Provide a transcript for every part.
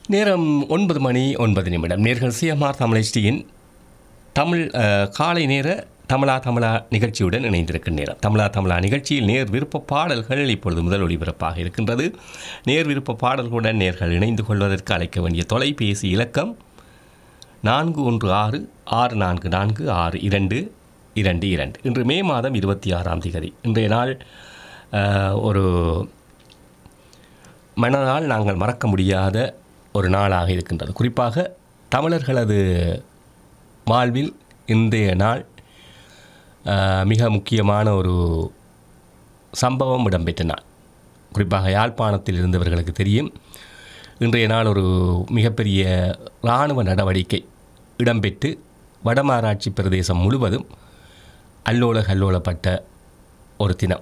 நேரம் 9:09 நேர்கள் சிஎம்ஆர் தமிழ் HDயின் தமிழ் காலை நேர தமிழா நிகழ்ச்சியுடன் இணைந்திருக்கும் நேரம். தமிழா நிகழ்ச்சியில் நேர் விருப்ப பாடல்கள் இப்பொழுது முதல் ஒளிபரப்பாக இருக்கின்றது. நேர் விருப்ப பாடல்களுடன் நேர்கள் இணைந்து கொள்வதற்கு அழைக்க வேண்டிய தொலைபேசி இலக்கம் 4166446222. இன்று மே மாதம் 26ஆம் தேதி. இன்றைய நாள் ஒரு மனநாள் நாங்கள் மறக்க முடியாத ஒரு நாளாக இருக்கின்றது. குறிப்பாக தமிழர்களது வாழ்வில் இன்றைய நாள் மிக முக்கியமான ஒரு சம்பவம் இடம்பெற்ற நாள். குறிப்பாக யாழ்ப்பாணத்தில் இருந்தவர்களுக்கு தெரியும், இன்றைய நாள் ஒரு மிகப்பெரிய இராணுவ நடவடிக்கை இடம்பெற்று வடமாராட்சி பிரதேசம் முழுவதும் அல்லோலப்பட்ட ஒரு தினம்.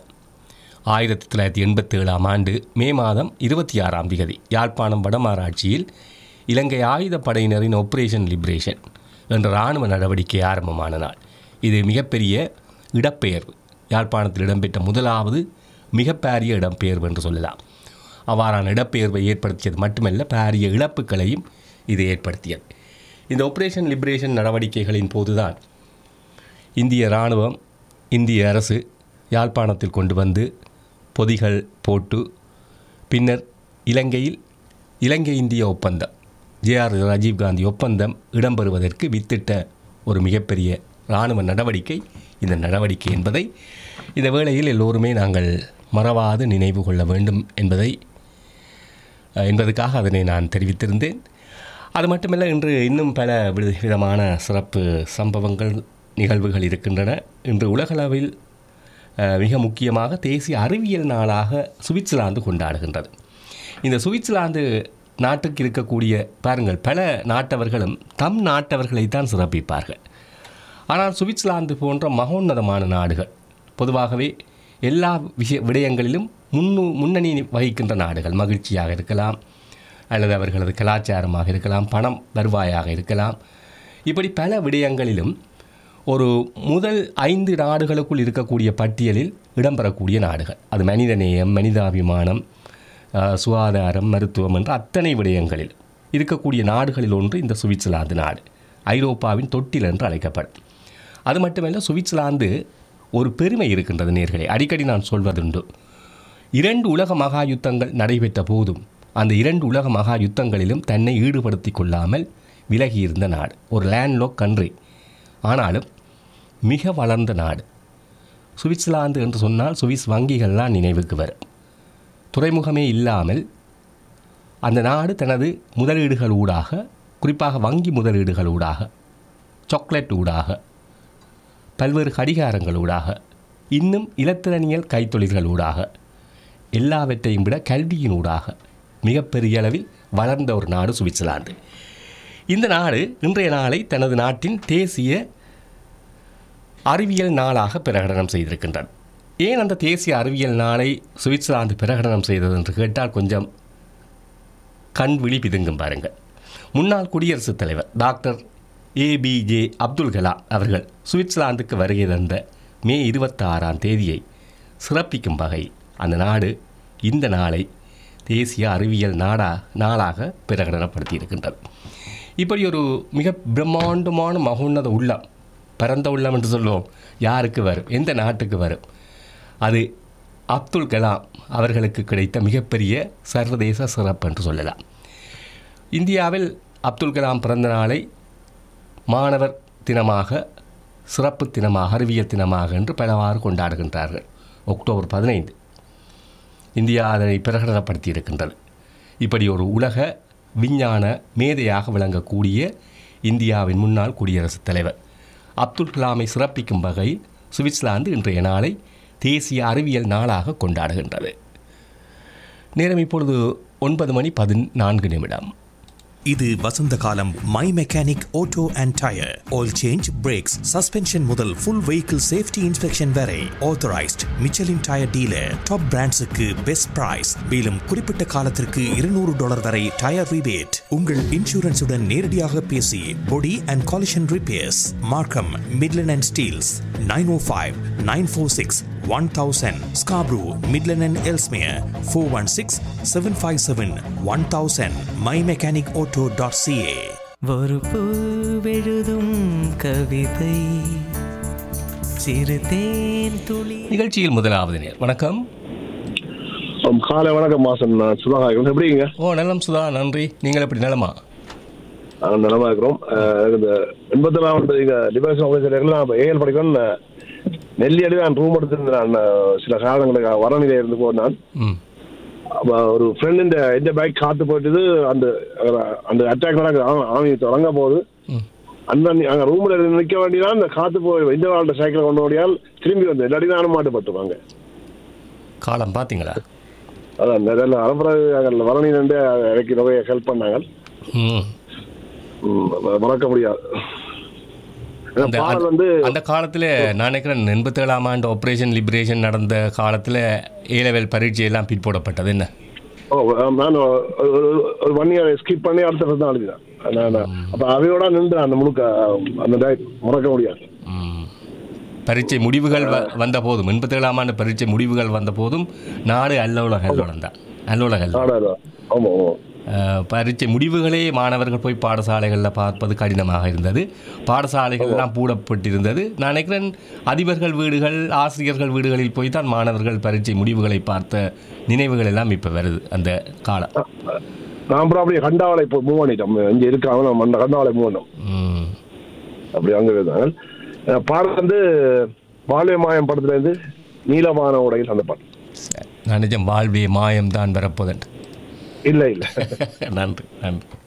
1987ஆம் ஆண்டு மே மாதம் 26ஆம் தேதி யாழ்ப்பாணம் வடமாராட்சியில் இலங்கை ஆயுதப்படையினரின் ஆபரேஷன் லிபரேஷன் என்ற இராணுவ நடவடிக்கை ஆரம்பமான நாள். இது மிகப்பெரிய இடப்பெயர்வு, யாழ்ப்பாணத்தில் இடம்பெற்ற முதலாவது மிகப்பெரிய இடம்பெயர்வு என்று சொல்லலாம். அவ்வாறான இடப்பெயர்வை ஏற்படுத்தியது மட்டுமல்ல, பாரிய இழப்புகளையும் இது ஏற்படுத்தியது. இந்த ஆபரேஷன் லிபரேஷன் நடவடிக்கைகளின் போதுதான் இந்திய இராணுவம், இந்திய அரசு யாழ்ப்பாணத்தில் கொண்டு வந்து பொதிகள் போட்டு பின்னர் இலங்கை இந்திய ஒப்பந்தம், JR ராஜீவ்காந்தி ஒப்பந்தம் இடம்பெறுவதற்கு வித்திட்ட ஒரு மிகப்பெரிய இராணுவ நடவடிக்கை இந்த நடவடிக்கை என்பதை இந்த வேளையில் எல்லோருமே நாங்கள் மறவாது நினைவு கொள்ள வேண்டும் என்பதற்காக அதனை நான் தெரிவித்திருந்தேன். அது மட்டுமல்ல, இன்று இன்னும் பல விதமான சிறப்பு சம்பவங்கள் நிகழ்வுகள் இருக்கின்றன. இன்று உலகளவில் மிக முக்கியமாக தேசிய அறிவியல் நாளாக சுவிட்சர்லாந்து கொண்டாடுகின்றது. இந்த சுவிட்சர்லாந்து நாட்டுக்கு இருக்கக்கூடிய பாருங்கள், பல நாட்டவர்களும் தம் நாட்டவர்களைத்தான் சிறப்பிப்பார்கள். ஆனால் சுவிட்சர்லாந்து போன்ற மகோன்னதமான நாடுகள் பொதுவாகவே எல்லா விடயங்களிலும் முன்னணி வகிக்கின்ற நாடுகள், மகிழ்ச்சியாக இருக்கலாம் அல்லது அவர்களது கலாச்சாரமாக இருக்கலாம், பணம் வருவாயாக இருக்கலாம், இப்படி பல விடயங்களிலும் ஒரு முதல் 5 நாடுகளுக்குள் இருக்கக்கூடிய பட்டியலில் இடம்பெறக்கூடிய நாடுகள். அது மனிதநேயம், மனிதாபிமானம், சுகாதாரம், மருத்துவம் என்ற அத்தனை விடயங்களில் இருக்கக்கூடிய நாடுகளில் ஒன்று இந்த சுவிட்சர்லாந்து நாடு. ஐரோப்பாவின் தொட்டில் என்று அழைக்கப்படும். அது மட்டுமல்ல, சுவிட்சர்லாந்து ஒரு பெருமை இருக்கின்றது நேர்களே. அடிக்கடி நான் சொல்வதுண்டு, 2 உலக மகா யுத்தங்கள் நடைபெற்ற போதும் அந்த 2 உலக மகா யுத்தங்களிலும் தன்னை ஈடுபடுத்தி கொள்ளாமல் விலகியிருந்த நாடு, ஒரு லேண்ட்லாக் கண்ட்ரி. ஆனாலும் மிக வளர்ந்த நாடு சுவிட்சர்லாந்து என்று சொன்னால் சுவிஸ் வங்கிகள்லாம் நினைவுக்கு வரும். துறைமுகமே இல்லாமல் அந்த நாடு தனது முதலீடுகள் ஊடாக, குறிப்பாக வங்கி முதலீடுகள் ஊடாக, சாக்லேட் ஊடாக, பல்வேறு கடிகாரங்கள் ஊடாக, இன்னும் இலத்திரனியல் கைத்தொழில்கள் ஊடாக, எல்லாவற்றையும் விட கல்வியின் ஊடாக மிகப்பெரிய அளவில் வளர்ந்த ஒரு நாடு சுவிட்சர்லாந்து. இந்த நாடு இன்றைய நாளை தனது நாட்டின் தேசிய அறிவியல் நாளாக பிரகடனம் செய்திருக்கின்றது. ஏன் அந்த தேசிய அறிவியல் நாளை சுவிட்சர்லாந்து பிரகடனம் செய்தது என்று கேட்டால் கொஞ்சம் கண் விழி பிதுங்கும் பாருங்கள். முன்னாள் குடியரசுத் தலைவர் டாக்டர் ABJ அப்துல் கலாம் அவர்கள் சுவிட்சர்லாந்துக்கு வருகை தந்த மே 26ஆம் தேதியை சிறப்பிக்கும் வகையில் அந்த நாடு இந்த நாளை தேசிய அறிவியல் நாளாக பிரகடனப்படுத்தியிருக்கின்றது. இப்படி ஒரு மிக பிரம்மாண்டமான மகோன்னத உள்ளம், பரந்த உள்ளம் என்று சொல்லுவோம், யாருக்கு வரும், எந்த நாட்டுக்கு வரும்? அது அப்துல் கலாம் அவர்களுக்கு கிடைத்த மிகப்பெரிய சர்வதேச சிறப்பு என்று சொல்லலாம். இந்தியாவில் அப்துல் கலாம் பிறந்த நாளை மாணவர் தினமாக, சிறப்பு தினமாக, அறிவியல் தினமாக என்று பலவாறு கொண்டாடுகின்றார்கள். அக்டோபர் 15 இந்தியா அதனை பிரகடனப்படுத்தி இருக்கின்றது. இப்படி ஒரு உலக விஞ்ஞான மேதையாக விளங்கக்கூடிய இந்தியாவின் முன்னாள் குடியரசுத் தலைவர் அப்துல் கலாமை சிறப்பிக்கும் வகையில் சுவிட்சர்லாந்து இன்றைய நாளை தேசிய அறிவியல் நாளாக கொண்டாடுகின்றது. நேரம் இப்பொழுது 9:14. இது வசந்த காலம். My mechanic auto and tyre oil change, breaks, suspension முதல் ஃபுல் வெஹிக்கிள் சேஃப்டி இன்ஸ்பெக்ஷன் வரை authorised Michelin tyre dealer. Top பிராண்ட்ஸுக்கு best price. மேலும் குறிப்பிட்ட காலத்திற்கு $200 வரை டயர் ரிபேட். உங்கள் இன்சூரன்ஸுடன் நேரடியாக பேசி பொடி அண்ட் காலிஷன் ரிப்பேர்ஸ். மார்க்கம், Midland and Steeles. 905-946 1000. Scarborough, Midland and Ellesmere 416-757-1000. mymechanicauto.ca. ஒரு பூவெழுதும் கவிதை சிறுதேன் துளி. நிகழ்ச்சியில் முதலாவது நேர். வணக்கம். காலை வணக்கம் மாசன். நான் சுதாகர். எப்படிங்க? நலம் சுதா, நன்றி. நீங்கள் எப்படி? நலமா? நலமா இருக்கிறோம். இந்த 84 டிஃபென்ஸ் ஆஃபீஸர் நான் ஏஎல் படிக்கணும். நெல்லியடி நான் ரூம் எடுத்திருந்தேன். சில காரணங்களுக்கு வரநிலையில் இருந்து போனான். ஒரு ஃப்ரெண்ட் இந்த பைக் காத்து போயிட்டு அந்த அந்த அட்டாக் நடக்குது. ஆமி தொடங்க போகுது. அந்த அங்கே ரூமில் நிற்க வேண்டியதான் அந்த காத்து போய் இந்த வாழ்ந்த சைக்கிளை கொண்டு ஓடியால் திரும்பி வந்து இல்லாட்டி நானும் மாட்டுப்பட்டுவாங்க. காலம் பார்த்தீங்களா? அதான் நிறைய அப்புறம் வரணி நின்று எனக்கு நிறைய ஹெல்ப் பண்ணாங்க. மறக்க முடியாது. அந்த காலத்தில் நான் நினைக்கிறேன் 87ஆம் ஆண்டு ஆப்ரேஷன் லிபரேஷன் நடந்த காலத்தில் ஏலெவல் பரீட்சை எல்லாம் பிற்போடப்பட்டது. என்ன நான் ஒரு 1 இயர் ஸ்கிப் பண்ணி அடுத்த தான் அழுதுதான். அப்போ அவையோட நின்று அந்த முழுக்க அந்த மறக்க முடியாது. பரீட்சை முடிவுகள் வந்த போதும் 87ஆம் ஆண்டு பரீட்சை முடிவுகள் வந்த போதும் நாடு அல்லோலகல்லோடம் தான். ஆமாம். பரீட்சை முடிவுகளே மாணவர்கள் போய் பாடசாலைகளில் பார்ப்பது கடினமாக இருந்தது. பாடசாலைகள்லாம் பூடப்பட்டிருந்தது. நான் நினைக்கிறேன் அதிபர்கள் வீடுகள், ஆசிரியர்கள் வீடுகளில் போய் தான் மாணவர்கள் பரீட்சை முடிவுகளை பார்த்த நினைவுகள் எல்லாம் இப்போ வருது. அந்த காலம் நான் அப்படியே கண்டாவளை இப்போ மூவ் பண்ணிட்டோம். இங்கே இருக்காங்க நம்ம அந்த கண்டாவளை மூவ் பண்ணோம். அப்படி அங்கே இருந்தாங்க. பாடம் வந்து வாழ்வே மாயம் படத்துலேருந்து நீலமான உடையில் அந்த பாடம். நான் நிஜம் வாழ்வே மாயம் தான் வரப்போதன். இல்லை. நன்றி.